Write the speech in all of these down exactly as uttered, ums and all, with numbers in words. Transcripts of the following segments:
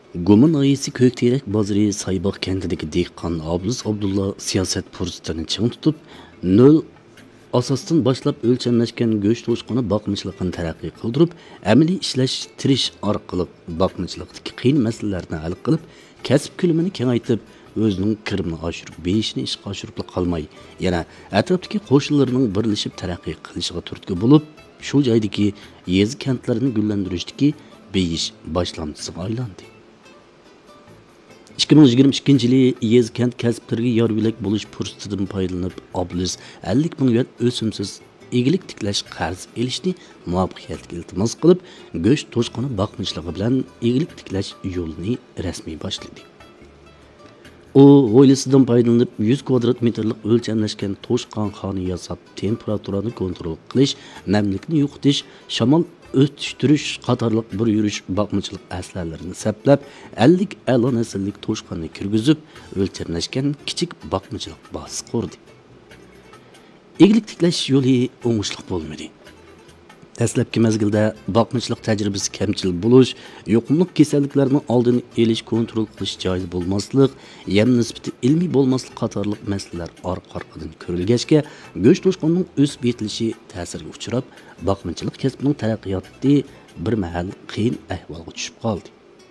Go'min oilasi Ko'kterak bozori Sayboq kentidagi dehqon Abduz Abdulla siyosat fursatini ching tutib, nol asosdan boshlab o'lchamlashgan go'sht to'shqini boqmichiligini taraqqiy qildirib, amaliy ishlash orqali boqmichilikdagi qiyin masalalarni hal qilib, kasb ko'lamini kengaytirib, o'zining kirimini oshirib, beshini ishga oshirib qolmay, yana atrofdagi qo'shnilarning birlashib taraqqiy qilishiga turtki bo'lib, shu joydagi yezi kentlarini gullantirishdagi beyish boshlamchisiga aylandi. ikki ming yigirma ikkinchi yili yez kent kasblariga yorvilak bo'lish fursatidan foydalanib, Abduz ellik ming yuan o'simsiz egilik tiklash qarz elishni muvaffaqiyatga iltimos qilib, go'sht to'shqini boqmichligi bilan egilik tiklash yo'lini rasmiy boshladi. U oilasidan foydalanib yuz kvadrat metrlik o'lchamlashgan to'shqonxona yasab, temperaturani kontrol qilish, namlikni yo'qotish, shamol o'tishtirish qatorliq bir yurish boqmichilik aslalarini saplab, ellik a'lo nasllik to'shqonni kirgizib, o'lchamlashgan kichik boqmichilik bazasi qurdi. Egilik tiklash yo'li o'ngishli bo'lmadi. Dastlabki mezgilda boqmichilik tajribasi kamchil bo'lish, yuqumli kasalliklarning oldini olish, kontrol qilish joiz bo'lmaslik, yem nisbati ilmiy bo'lmaslik qatorliq masalalar orqa-orqadan ko'rilgachga, go'sht to'shqonining o'sib yetilishi ta'sirga uchrab, boqmichilik kasbining taraqqiyoti bir mahal qiyin ahvolga tushib qoldi.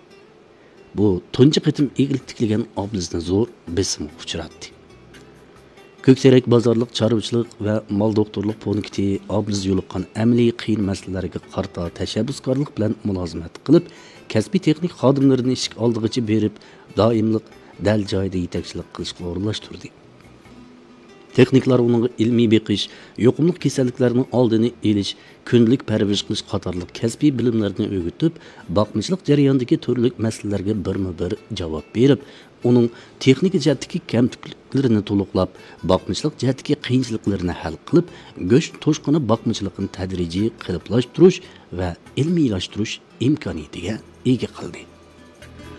Bu tunji qitim egilik tiklagan Abduzni zo'r besimga uchratdi. Ko'kterak bozorlik chorvachilik va mol doktorlik punkti Abduz yo'liqqan amaliy qiyin masalalarga qarta tashabbuskorlik bilan mulozimat qilib, kasbiy texnik xodimlarini ishga oldig'icha berib, doimlik dal joyida yetakchilik qilishga o'rinlashtirdi. Texniklar uning ilmiy beqish, yuqumli kasalliklarning oldini olish, kundalik parvarish qilish qatorliq kasbiy bilimlarni o'rgatib, boqmichilik jarayonidagi turli masalalarga birma-bir javob berib, uning texnik jihatdagi kamchiliklarini to'liqlab, boqmichilik jihatdagi qiyinchiliklarini hal qilib, go'sht to'shqini boqmichiligini tadrijiy qiliblashtirish va ilmiylashtirish imkoniyatiga ega qildi.